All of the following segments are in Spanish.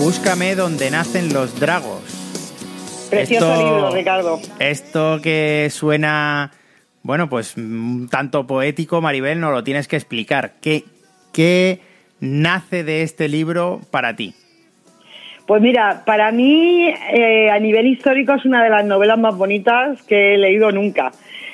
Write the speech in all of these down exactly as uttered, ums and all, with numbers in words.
Búscame donde nacen los dragos. Precioso esto, libro, Ricardo. Esto que suena, bueno, pues un tanto poético, Maribel, nos lo tienes que explicar. ¿Qué, qué nace de este libro para ti? Pues mira, para mí, eh, a nivel histórico, es una de las novelas más bonitas que he leído nunca.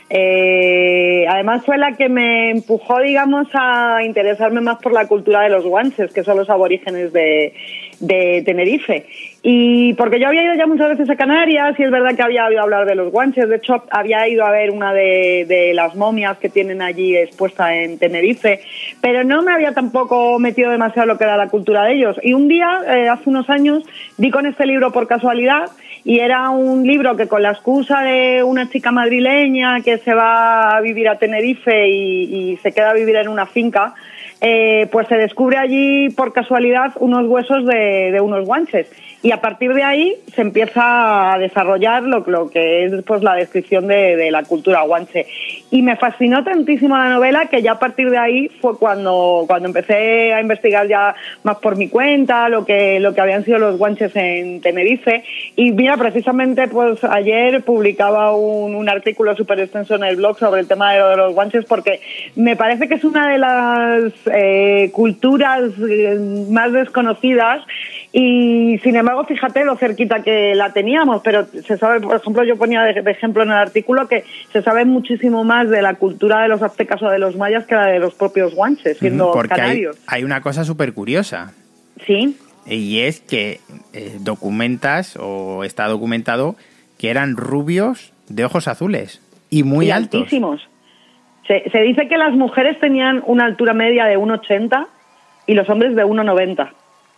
Eh, además fue la que me empujó, digamos, a interesarme más por la cultura de los guanches, que son los aborígenes de, de Tenerife. Y porque yo había ido ya muchas veces a Canarias y es verdad que había oído hablar de los guanches. De hecho, había ido a ver una de, de las momias que tienen allí expuesta en Tenerife, pero no me había tampoco metido demasiado en lo que era la cultura de ellos. Y un día, eh, hace unos años, di con este libro por casualidad. Y era un libro que, con la excusa de una chica madrileña que se va a vivir a Tenerife y, y se queda a vivir en una finca, eh, pues se descubre allí por casualidad unos huesos de, de unos guanches. Y a partir de ahí se empieza a desarrollar lo, lo que es pues la descripción de, de la cultura guanche. Y me fascinó tantísimo la novela que ya a partir de ahí fue cuando, cuando empecé a investigar ya más por mi cuenta lo que, lo que habían sido los guanches en Tenerife. Y mira, precisamente pues ayer publicaba un, un artículo súper extenso en el blog sobre el tema de, de los guanches, porque me parece que es una de las eh, culturas más desconocidas. Y sin embargo, fíjate lo cerquita que la teníamos, pero se sabe, por ejemplo, yo ponía de, de ejemplo en el artículo que se sabe muchísimo más de la cultura de los aztecas o de los mayas que la de los propios guanches, siendo Porque canarios. Hay, hay una cosa súper curiosa. Sí. Y es que eh, documentas, o está documentado, que eran rubios de ojos azules y muy y altos. Altísimos. Se, se dice que las mujeres tenían una altura media de uno ochenta y los hombres de uno noventa.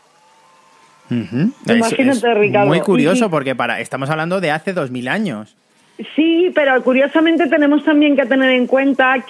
Uh-huh. Imagínate, es, es Ricardo. Muy curioso, y, porque para estamos hablando de hace dos mil años. Sí, pero curiosamente tenemos también que tener en cuenta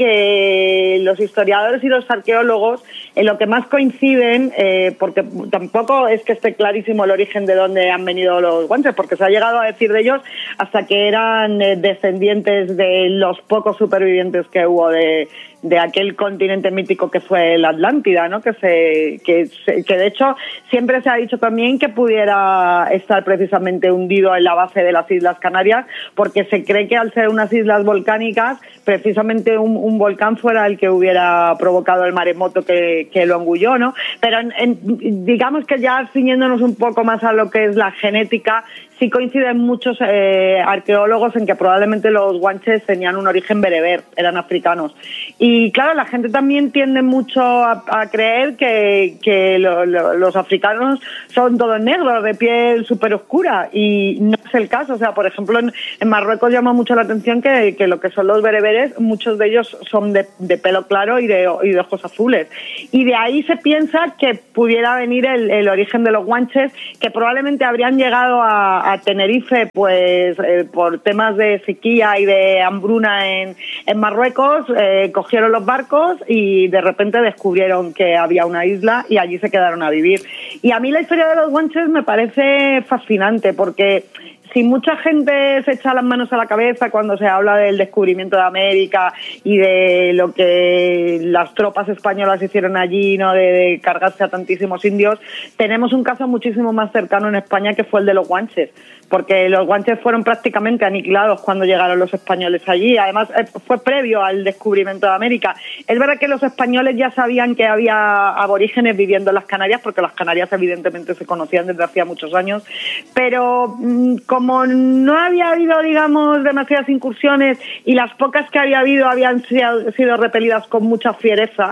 que los historiadores y los arqueólogos en lo que más coinciden, eh, porque tampoco es que esté clarísimo el origen de dónde han venido los guanches, porque se ha llegado a decir de ellos hasta que eran eh, descendientes de los pocos supervivientes que hubo de, de aquel continente mítico que fue la Atlántida, ¿no? Que se, que se, que de hecho siempre se ha dicho también que pudiera estar precisamente hundido en la base de las Islas Canarias, porque se cree que al ser unas islas volcánicas, precisamente un, un volcán fuera el que hubiera provocado el maremoto que, que lo engulló, ¿no? Pero en, en, digamos que ya ciñéndonos un poco más a lo que es la genética, sí coinciden muchos eh, arqueólogos en que probablemente los guanches tenían un origen bereber, eran africanos. Y claro, la gente también tiende mucho a, a creer que, que lo, lo, los africanos son todos negros, de piel súper oscura, y no es el caso. O sea, por ejemplo, en, en Marruecos llama mucho la atención que, que lo que son los bereberes, muchos de ellos son de, de pelo claro y de, y de ojos azules. Y de ahí se piensa que pudiera venir el, el origen de los guanches, que probablemente habrían llegado a, a Tenerife pues eh, por temas de sequía y de hambruna en, en Marruecos, eh, cogieron los barcos y de repente descubrieron que había una isla y allí se quedaron a vivir. Y a mí la historia de los guanches me parece fascinante, porque si mucha gente se echa las manos a la cabeza cuando se habla del descubrimiento de América y de lo que las tropas españolas hicieron allí, ¿no? de, de cargarse a tantísimos indios, tenemos un caso muchísimo más cercano en España, que fue el de los guanches, porque los guanches fueron prácticamente aniquilados cuando llegaron los españoles allí. Además, fue previo al descubrimiento de América. Es verdad que los españoles ya sabían que había aborígenes viviendo en las Canarias, porque las Canarias evidentemente se conocían desde hacía muchos años, pero como no había habido, digamos, demasiadas incursiones y las pocas que había habido habían sido repelidas con mucha fiereza,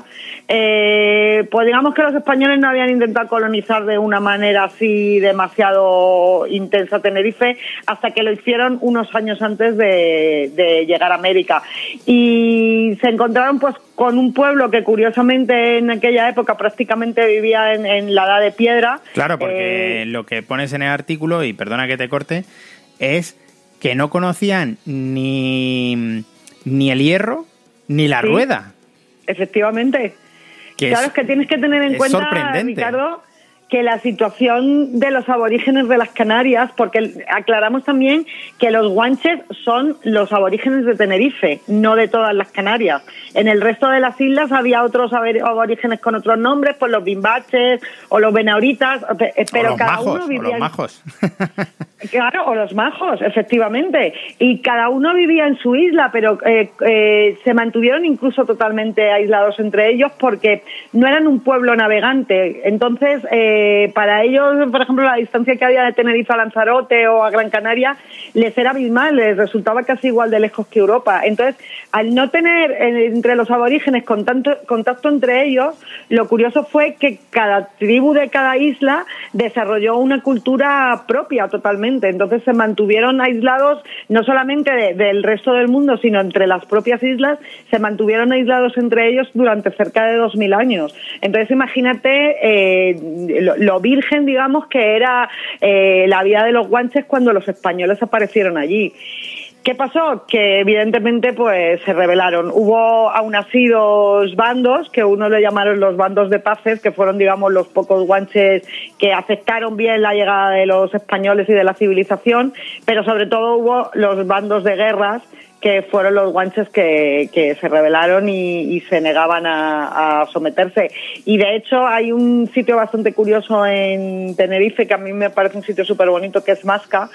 eh, pues digamos que los españoles no habían intentado colonizar de una manera así demasiado intensa Tenerife, hasta que lo hicieron unos años antes de, de llegar a América. Y se encontraron pues con un pueblo que curiosamente en aquella época prácticamente vivía en, en la edad de piedra. Claro, porque eh, lo que pones en el artículo, y perdona que te corte, es que no conocían ni, ni el hierro ni la sí, rueda. Efectivamente. Que claro, es, es que tienes que tener en es cuenta, sorprendente. Ricardo, que la situación de los aborígenes de las Canarias, porque aclaramos también que los guanches son los aborígenes de Tenerife, no de todas las Canarias. En el resto de las islas había otros aborígenes con otros nombres, pues los bimbaches o los benauritas, pero los cada majos, uno vivía... O los majos. Claro, o los majos, efectivamente. Y cada uno vivía en su isla, pero eh, eh, se mantuvieron incluso totalmente aislados entre ellos porque no eran un pueblo navegante. Entonces, eh, para ellos, por ejemplo, la distancia que había de Tenerife a Lanzarote o a Gran Canaria les era abismal, les resultaba casi igual de lejos que Europa. Entonces, al no tener eh, entre los aborígenes contacto, contacto entre ellos, lo curioso fue que cada tribu de cada isla desarrolló una cultura propia totalmente. Entonces se mantuvieron aislados no solamente de, del resto del mundo, sino entre las propias islas, se mantuvieron aislados entre ellos durante cerca de dos mil años. Entonces imagínate eh, lo, lo virgen, digamos, que era eh, la vida de los guanches cuando los españoles aparecieron allí. ¿Qué pasó? Que evidentemente pues se rebelaron. Hubo aún así dos bandos, que uno le llamaron los bandos de paces, que fueron, digamos, los pocos guanches que aceptaron bien la llegada de los españoles y de la civilización, pero sobre todo hubo los bandos de guerras, que fueron los guanches que, que se rebelaron y, y se negaban a, a someterse. Y de hecho hay un sitio bastante curioso en Tenerife, que a mí me parece un sitio súper bonito, que es Masca,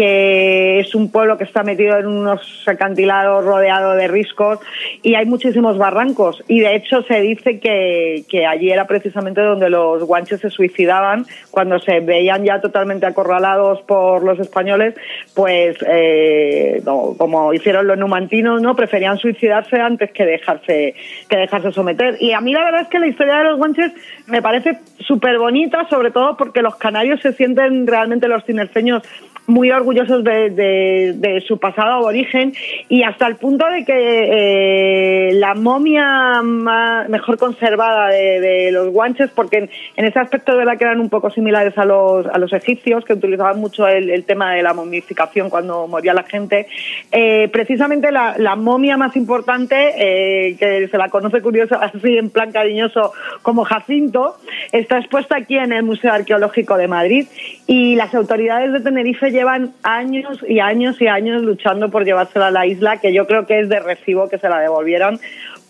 que es un pueblo que está metido en unos acantilados rodeado de riscos y hay muchísimos barrancos. Y de hecho se dice que, que allí era precisamente donde los guanches se suicidaban cuando se veían ya totalmente acorralados por los españoles, pues eh, no, como hicieron los numantinos, ¿no? Preferían suicidarse antes que dejarse que dejarse someter. Y a mí la verdad es que la historia de los guanches me parece súper bonita, sobre todo porque los canarios se sienten realmente, los tinerfeños, muy orgullosos de, de, de su pasado aborigen, y hasta el punto de que eh, la momia más, mejor conservada de, de los guanches, porque en, en ese aspecto de verdad que eran un poco similares a los a los egipcios, que utilizaban mucho el, el tema de la momificación cuando moría la gente, eh, precisamente la, la momia más importante, eh, que se la conoce curiosa así en plan cariñoso como Jacinto, está expuesta aquí en el Museo Arqueológico de Madrid, y las autoridades de Tenerife llevan años y años y años luchando por llevársela a la isla, que yo creo que es de recibo que se la devolvieran,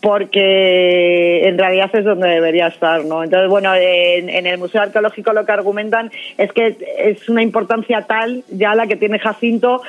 porque en realidad es donde debería estar, ¿no? Entonces, bueno, en, en el Museo Arqueológico lo que argumentan es que es una importancia tal ya la que tiene Jacinto,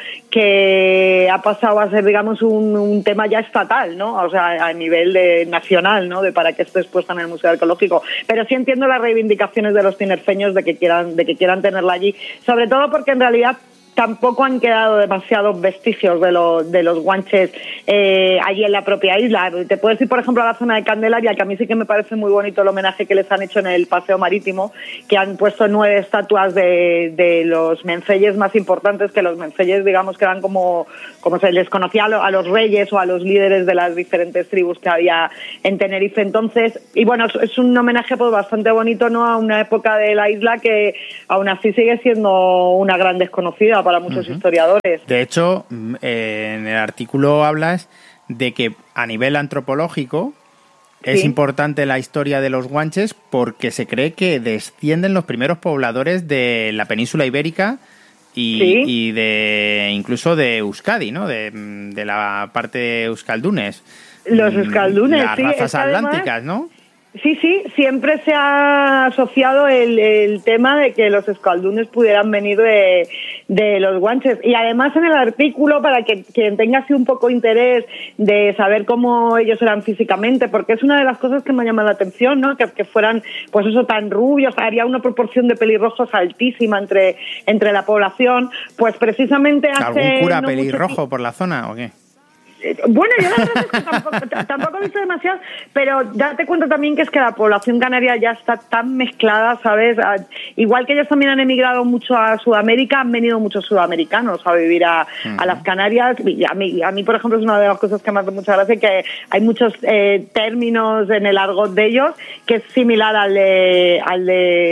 que ha pasado a ser, digamos, un, un tema ya estatal, ¿no? O sea, a nivel de, nacional, ¿no? De para que esté expuesta en el Museo Arqueológico. Pero sí entiendo las reivindicaciones de los tinerfeños de que quieran, de que quieran tenerla allí, sobre todo porque en realidad tampoco han quedado demasiados vestigios de, lo, de los guanches eh, allí en la propia isla. Te puedes ir, por ejemplo, a la zona de Candelaria, que a mí sí que me parece muy bonito el homenaje que les han hecho en el paseo marítimo, que han puesto nueve estatuas de, de los menceyes más importantes, que los menceyes, digamos, que eran como, como se les conocía a, lo, a los reyes o a los líderes de las diferentes tribus que había en Tenerife entonces. Y bueno, es, es un homenaje pues bastante bonito, ¿no?, a una época de la isla que aún así sigue siendo una gran desconocida para muchos uh-huh. historiadores. De hecho, eh, en el artículo hablas de que a nivel antropológico sí. es importante la historia de los guanches porque se cree que descienden los primeros pobladores de la península ibérica y, ¿sí? y de incluso de Euskadi, ¿no? De, de la parte de Euskaldunes. Los Euskaldunes, Las sí. razas atlánticas, ¿no? Sí, sí, siempre se ha asociado el, el tema de que los escaldunes pudieran venir de, de los guanches. Y además en el artículo, para que quien tenga así un poco interés de saber cómo ellos eran físicamente, porque es una de las cosas que me ha llamado la atención, ¿no? Que, que fueran, pues eso, tan rubios, había una proporción de pelirrojos altísima entre, entre la población, pues precisamente hace... ¿Algún cura no pelirrojo mucho... por la zona o qué? Bueno, yo la verdad es que tampoco, tampoco he visto demasiado, pero date cuenta también que es que la población canaria ya está tan mezclada, ¿sabes? Igual que ellos también han emigrado mucho a Sudamérica, han venido muchos sudamericanos a vivir a, uh-huh. a las Canarias. Y a mí, a mí, por ejemplo, es una de las cosas que me hace mucha gracia, que hay muchos eh, términos en el argot de ellos que es similar al de, al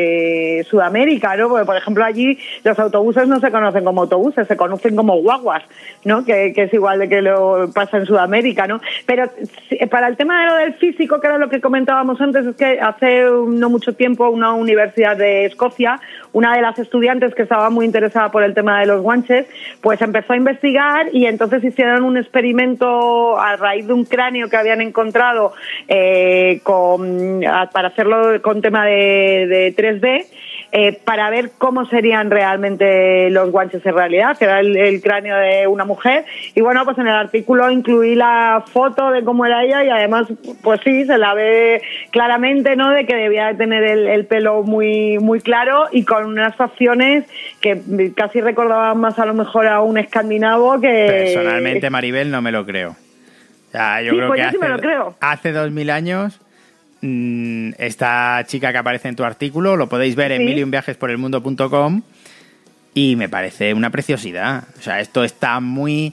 de Sudamérica, ¿no? Porque, por ejemplo, allí los autobuses no se conocen como autobuses, se conocen como guaguas, ¿no? Que, que es igual de que lo... pasa en Sudamérica, ¿no? Pero para el tema de lo del físico, que era lo que comentábamos antes, es que hace no mucho tiempo una universidad de Escocia, una de las estudiantes que estaba muy interesada por el tema de los guanches, pues empezó a investigar y entonces hicieron un experimento a raíz de un cráneo que habían encontrado eh, con, para hacerlo con tema de, de tres D, Eh, para ver cómo serían realmente los guanches en realidad, que era el, el cráneo de una mujer. Y bueno, pues en el artículo incluí la foto de cómo era ella y además, pues sí, se la ve claramente, ¿no?, de que debía de tener el, el pelo muy muy claro y con unas facciones que casi recordaban más a lo mejor a un escandinavo que... Personalmente, Maribel, no me lo creo. O sea, yo sí, creo pues que yo hace, sí me lo creo. hace dos mil años... Esta chica que aparece en tu artículo lo podéis ver en sí. mil y un viajes por el mundo punto com y me parece una preciosidad. O sea, esto está muy...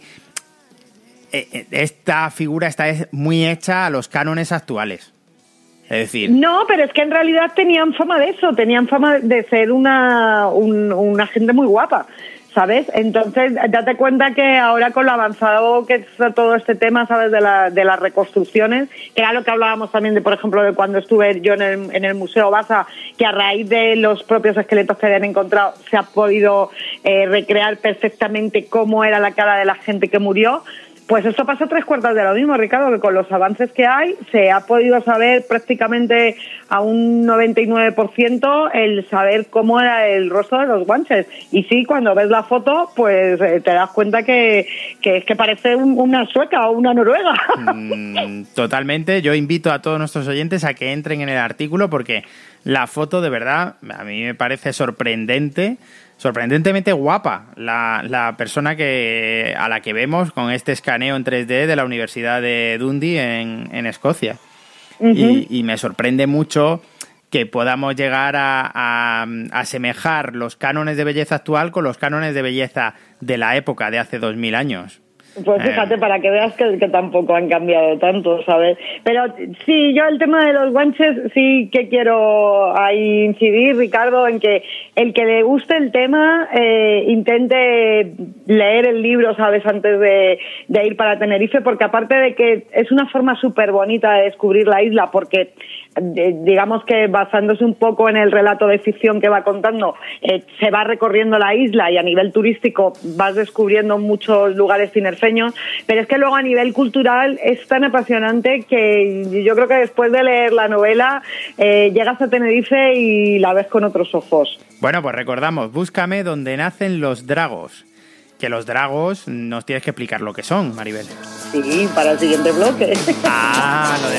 Esta figura está muy hecha a los cánones actuales. Es decir... No, pero es que en realidad tenían fama de eso, tenían fama de ser una, un, una gente muy guapa, ¿sabes? Entonces, date cuenta que ahora con lo avanzado que está todo este tema, ¿sabes?, de, la, de las reconstrucciones, que era lo que hablábamos también de, por ejemplo, de cuando estuve yo en el, en el Museo Basa, que a raíz de los propios esqueletos que habían encontrado se ha podido eh, recrear perfectamente cómo era la cara de la gente que murió. Pues esto pasa tres cuartas de lo mismo, Ricardo, que con los avances que hay se ha podido saber prácticamente a un noventa y nueve por ciento el saber cómo era el rostro de los guanches. Y sí, cuando ves la foto, pues eh, te das cuenta que, que es que parece un, una sueca o una noruega. Mm, totalmente. Yo invito a todos nuestros oyentes a que entren en el artículo porque la foto, de verdad, a mí me parece sorprendente. Sorprendentemente guapa la, la persona que a la que vemos con este escaneo en tres D de la Universidad de Dundee en, en Escocia. Uh-huh. y, y me sorprende mucho que podamos llegar a, a, a asemejar los cánones de belleza actual con los cánones de belleza de la época de hace dos mil años. Pues fíjate, para que veas que, que tampoco han cambiado tanto, ¿sabes? Pero sí, yo el tema de los guanches sí que quiero ahí incidir, Ricardo, en que el que le guste el tema eh, intente leer el libro, ¿sabes?, antes de, de ir para Tenerife, porque aparte de que es una forma súper bonita de descubrir la isla, porque digamos que basándose un poco en el relato de ficción que va contando, eh, se va recorriendo la isla y a nivel turístico vas descubriendo muchos lugares tinerfeños, pero es que luego a nivel cultural es tan apasionante que yo creo que después de leer la novela eh, llegas a Tenerife y la ves con otros ojos. Bueno, pues recordamos, búscame donde nacen los dragos. Que los dragos nos tienes que explicar lo que son, Maribel. Sí, para el siguiente bloque. Ah, lo de